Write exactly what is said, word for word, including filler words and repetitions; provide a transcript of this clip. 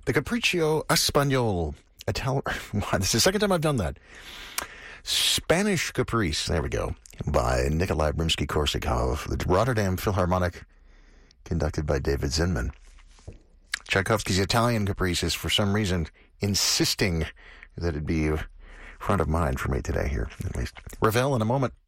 The Capriccio Espagnol. Ital- this is the second time I've done that. Spanish Caprice, there we go, by Nikolai Rimsky-Korsakov, the Rotterdam Philharmonic, conducted by David Zinman. Tchaikovsky's Italian Caprice is, for some reason, insisting that it be front of mind for me today here, at least. Ravel in a moment.